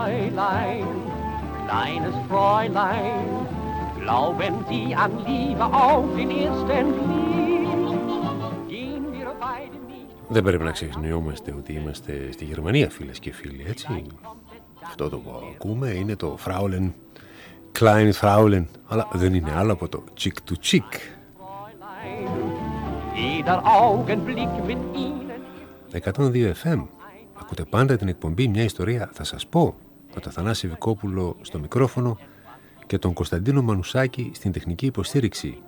Fräulein, kleines Fräulein, glauben Sie an Liebe auf den ersten Blick, gehen wir beide nicht. Δεν πρέπει να ξεχνιόμαστε ότι είμαστε στη Γερμανία, φίλες και φίλοι, έτσι. Αυτό το που ακούμε είναι το Fraulein, Klein Fraulein, αλλά δεν είναι άλλο από το Chick to Chick. 102 FM. Ακούτε πάντα την εκπομπή «Μια ιστορία θα σας πω», με τον Θανάση Βικόπουλο στο μικρόφωνο και τον Κωνσταντίνο Μανουσάκη στην τεχνική υποστήριξη.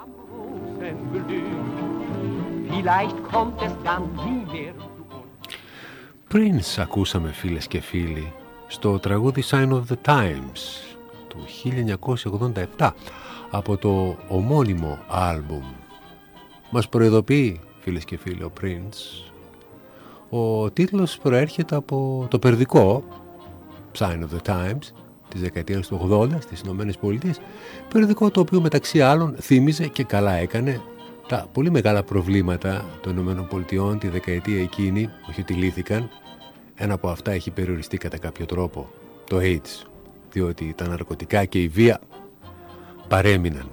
Prince ακούσαμε, φίλες και φίλοι, στο τραγούδι Sign of the Times του 1987 από το ομώνυμο άλμπουμ. Μας προειδοποιεί, φίλες και φίλοι, ο Prince. Ο τίτλος προέρχεται από το περιοδικό Sign of the Times της δεκαετίας του 80 στις Ηνωμένες Πολιτείες, περιοδικό το οποίο μεταξύ άλλων θύμιζε και καλά έκανε τα πολύ μεγάλα προβλήματα των Ηνωμένων Πολιτειών τη δεκαετία εκείνη, όχι ότι λύθηκαν. Ένα από αυτά έχει περιοριστεί κατά κάποιο τρόπο, το AIDS, διότι τα ναρκωτικά και η βία παρέμειναν.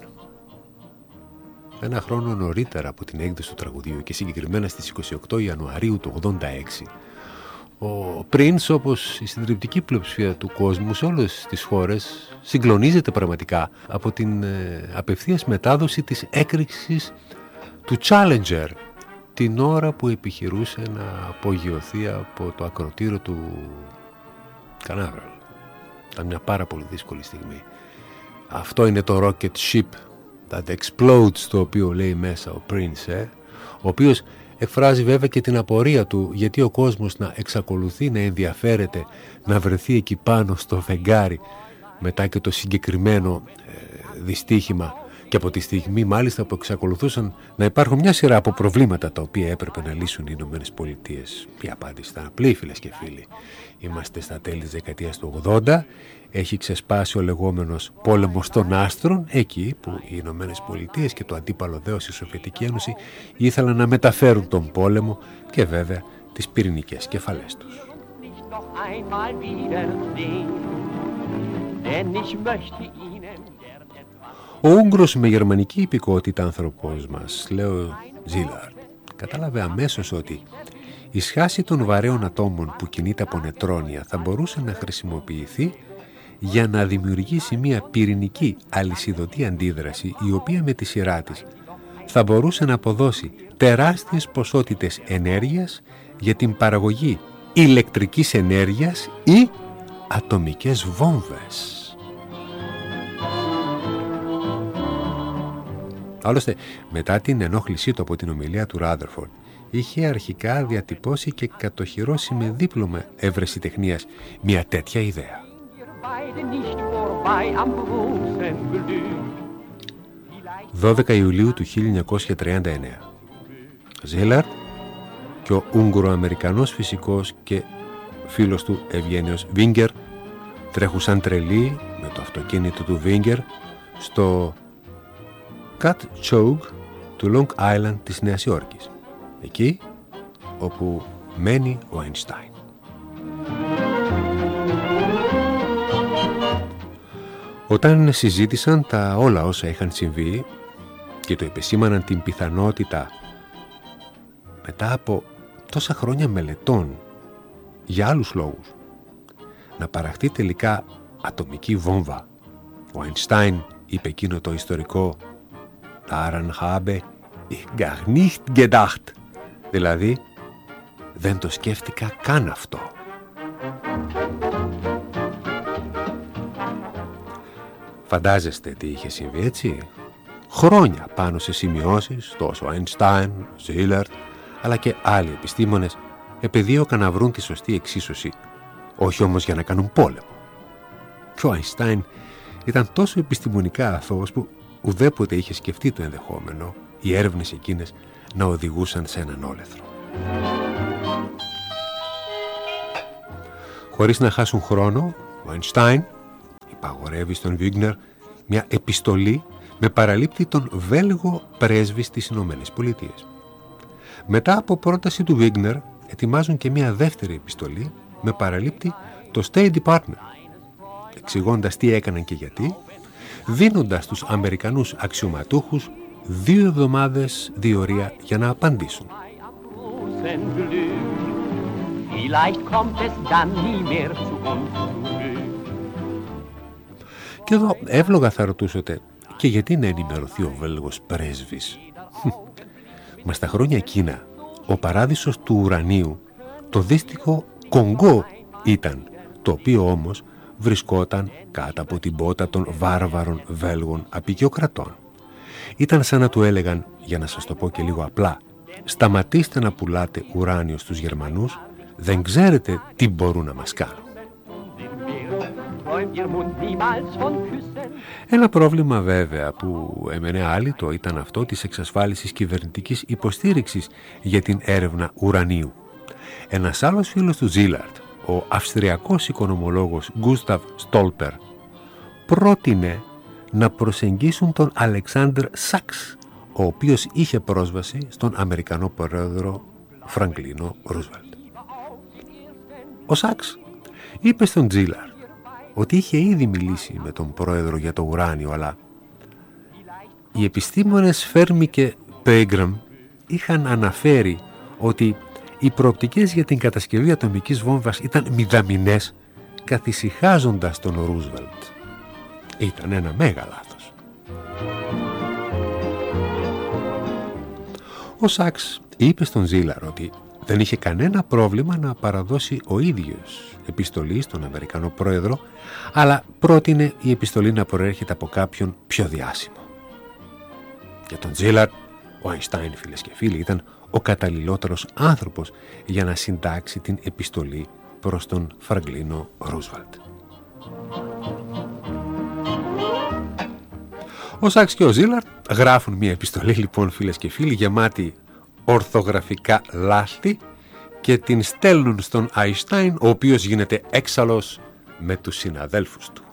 Ένα χρόνο νωρίτερα από την έκδοση του τραγουδίου και συγκεκριμένα στις 28 Ιανουαρίου του 86, ο Prince, όπως η συντριπτική πλειοψηφία του κόσμου σε όλες τις χώρες, συγκλονίζεται πραγματικά από την απευθείας μετάδοση της έκρηξης του Challenger την ώρα που επιχειρούσε να απογειωθεί από το ακροτήριο του Canaveral. Ήταν μια πάρα πολύ δύσκολη στιγμή. Αυτό είναι το rocket ship that explodes, το οποίο λέει μέσα ο Prince, ο οποίος εκφράζει βέβαια και την απορία του γιατί ο κόσμος να εξακολουθεί να ενδιαφέρεται να βρεθεί εκεί πάνω στο φεγγάρι μετά και το συγκεκριμένο δυστύχημα, και από τη στιγμή μάλιστα που εξακολουθούσαν να υπάρχουν μια σειρά από προβλήματα τα οποία έπρεπε να λύσουν οι Ηνωμένες Πολιτείες. Η απάντηση ήταν απλή, φίλες και φίλοι. Είμαστε στα τέλη της δεκαετίας του 80, έχει ξεσπάσει ο λεγόμενος πόλεμος των άστρων, εκεί που οι Ηνωμένες Πολιτείες και το αντίπαλο δέος η Σοβιετική Ένωση ήθελαν να μεταφέρουν τον πόλεμο και βέβαια τις πυρηνικές κεφαλές τους. Ο Ούγγρος με γερμανική υπηκότητα άνθρωπος μας, Λέο Ζίλαρτ, κατάλαβε αμέσως ότι η σχάση των βαρέων ατόμων που κινείται από νετρόνια θα μπορούσε να χρησιμοποιηθεί για να δημιουργήσει μια πυρηνική αλυσιδωτή αντίδραση, η οποία με τη σειρά της θα μπορούσε να αποδώσει τεράστιες ποσότητες ενέργειας για την παραγωγή ηλεκτρικής ενέργειας ή ατομικές βόμβες. Άλλωστε, μετά την ενόχλησή του από την ομιλία του Ράδερφορντ, είχε αρχικά διατυπώσει και κατοχυρώσει με δίπλωμα ευρεσιτεχνίας μια τέτοια ιδέα. 12 Ιουλίου του 1939. Ζίλαρτ και ο Ούγγρο-Αμερικανός φυσικός και φίλος του Ευγένιος Βίνγκερ τρέχουσαν τρελοί με το αυτοκίνητο του Βίνγκερ στο Cut Chogue του Long Island της Νέας Υόρκης, εκεί όπου μένει ο Einstein. Όταν συζήτησαν τα όλα όσα είχαν συμβεί και το επεσήμαναν την πιθανότητα μετά από τόσα χρόνια μελετών για άλλους λόγους να παραχθεί τελικά ατομική βόμβα, ο Einstein είπε εκείνο το ιστορικό «Daran habe ich gar nicht gedacht», δηλαδή δεν το σκέφτηκα καν αυτό. Φαντάζεστε τι είχε συμβεί, έτσι? Χρόνια πάνω σε σημειώσεις, τόσο Einstein, Ζίλαρτ, αλλά και άλλοι επιστήμονες επεδίωκαν να βρουν τη σωστή εξίσωση, όχι όμως για να κάνουν πόλεμο. Και ο Einstein ήταν τόσο επιστημονικά αθώος που ουδέποτε είχε σκεφτεί το ενδεχόμενο οι έρευνες εκείνες να οδηγούσαν σε έναν όλεθρο. Χωρίς να χάσουν χρόνο, ο Einstein υπαγορεύει στον Βίγνερ μια επιστολή με παραλήπτη τον Βέλγο πρέσβη στις Ηνωμένες Πολιτείες. Μετά από πρόταση του Βίγνερ ετοιμάζουν και μια δεύτερη επιστολή με παραλήπτη το State Department, εξηγώντας τι έκαναν και γιατί, δίνοντας τους Αμερικανούς αξιωματούχους 2 εβδομάδες διορία για να απαντήσουν. Και εδώ εύλογα θα ρωτούσατε, και γιατί να ενημερωθεί ο Βέλγος πρέσβης? Μα στα χρόνια εκείνα ο παράδεισος του ουρανίου το δύστιχο Κονγκό ήταν, το οποίο όμως βρισκόταν κάτω από την πότα των βάρβαρων Βέλγων αποικιοκρατών. Ήταν σαν να του έλεγαν, για να σας το πω και λίγο απλά, σταματήστε να πουλάτε ουράνιο στους Γερμανούς, δεν ξέρετε τι μπορούν να μας κάνουν. Ένα πρόβλημα βέβαια που έμενε άλυτο ήταν αυτό της εξασφάλισης κυβερνητικής υποστήριξης για την έρευνα ουρανίου. Ένας άλλος φίλος του Ζίλαρτ, ο αυστριακός οικονομολόγος Γκούσταβ Στόλπερ, πρότεινε να προσεγγίσουν τον Αλεξάνδρ Σάξ, ο οποίος είχε πρόσβαση στον Αμερικανό πρόεδρο Φραγκλίνο Ρούσβελτ. Ο Σάξ είπε στον Τζίλαρτ ότι είχε ήδη μιλήσει με τον πρόεδρο για το ουράνιο, αλλά οι επιστήμονες Φέρμι και Πέγκραμ είχαν αναφέρει ότι οι προοπτικές για την κατασκευή ατομικής βόμβας ήταν μηδαμινές, καθησυχάζοντας τον Ρούσβελτ. Ήταν ένα μέγα λάθος. Ο Σάξ είπε στον Ζίλαρ ότι δεν είχε κανένα πρόβλημα να παραδώσει ο ίδιος επιστολή στον Αμερικανό πρόεδρο, αλλά πρότεινε η επιστολή να προέρχεται από κάποιον πιο διάσημο. Για τον Τζίλαρτ, ο Αϊνστάιν, φίλες και φίλοι, ήταν ο καταλληλότερος άνθρωπος για να συντάξει την επιστολή προς τον Φραγκλίνο Ρούσβελτ. Ο Σάξ και ο Ζίλαρτ γράφουν μια επιστολή, λοιπόν, φίλες και φίλοι, γεμάτη ορθογραφικά λάθη, και την στέλνουν στον Αϊνστάιν, ο οποίος γίνεται έξαλλος με τους συναδέλφους του.